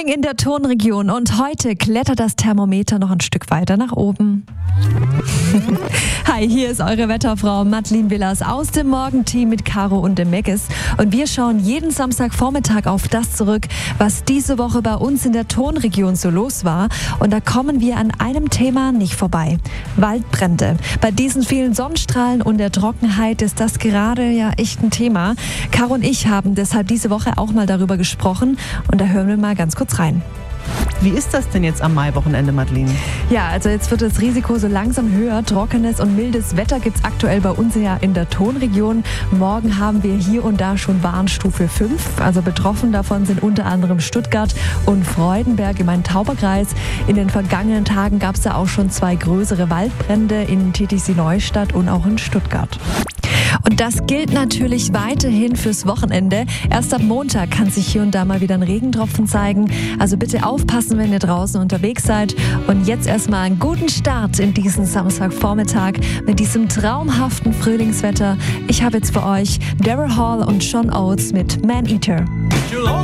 Frühling in der Tonregion und heute klettert das Thermometer noch ein Stück weiter nach oben. Hi, hier ist eure Wetterfrau Madeleine Willers aus dem Morgenteam mit Caro und dem Meggis. Und wir schauen jeden Samstagvormittag auf das zurück, was diese Woche bei uns in der Tonregion so los war. Und da kommen wir an einem Thema nicht vorbei. Waldbrände. Bei diesen vielen Sonnenstrahlen und der Trockenheit ist das gerade ja echt ein Thema. Caro und ich haben deshalb diese Woche auch mal darüber gesprochen. Und da hören wir mal ganz kurz rein. Wie ist das denn jetzt am Maiwochenende, Madeleine? Ja, also jetzt wird das Risiko so langsam höher. Trockenes und mildes Wetter gibt es aktuell bei uns ja in der Tonregion. Morgen haben wir hier und da schon Warnstufe 5. Also betroffen davon sind unter anderem Stuttgart und Freudenberg im Main-Tauber-Kreis. In den vergangenen Tagen gab es da auch schon 2 größere Waldbrände in Titisee-Neustadt und auch in Stuttgart. Und das gilt natürlich weiterhin fürs Wochenende. Erst ab Montag kann sich hier und da mal wieder ein Regentropfen zeigen. Also bitte aufpassen, wenn ihr draußen unterwegs seid. Und jetzt erstmal einen guten Start in diesen Samstagvormittag mit diesem traumhaften Frühlingswetter. Ich habe jetzt für euch Daryl Hall und Sean Oates mit Man Eater.